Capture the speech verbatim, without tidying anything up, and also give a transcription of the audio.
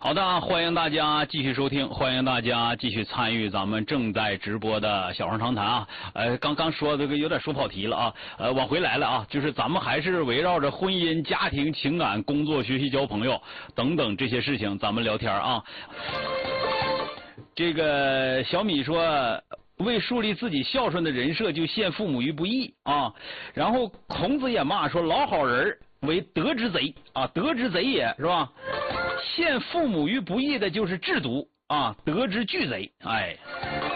好的啊，欢迎大家继续收听，欢迎大家继续参与咱们正在直播的小黄长谈啊。呃，刚刚说这个有点说跑题了啊，呃，往回来了啊，就是咱们还是围绕着婚姻、家庭、情感、工作、学习、交朋友等等这些事情，咱们聊天啊。这个小米说，为树立自己孝顺的人设，就陷父母于不义啊。然后孔子也骂说，老好人为德之贼啊，德之贼也是吧？陷父母于不义的就是制毒啊，德之巨贼。哎，